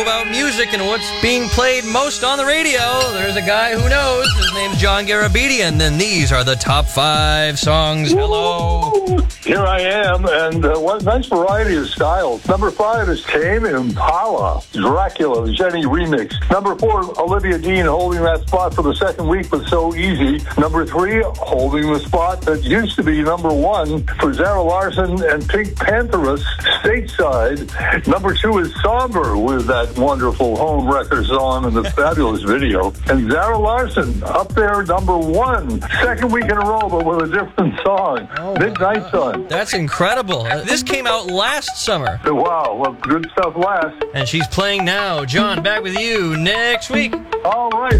About music and what's being played most on the radio. There's a guy who knows. His name's John Garabedian, and these are the top 5 songs. Hello. Here I am, and what a nice variety of styles. Number 5 is Tame Impala, Dracula, the Jenny remix. Number 4, Olivia Dean holding that spot for the second week, but so easy. Number 3, holding the spot that used to be number 1 for Zara Larsson and Pink Pantheress, Stateside. Number 2 is Somber with that wonderful home record song and the fabulous video. And Zara Larsson up there, number 1, second week in a row, but with a different song. Midnight Sun. That's incredible. This came out last summer. Wow, well, good stuff last. And she's playing now. John, back with you next week. All right.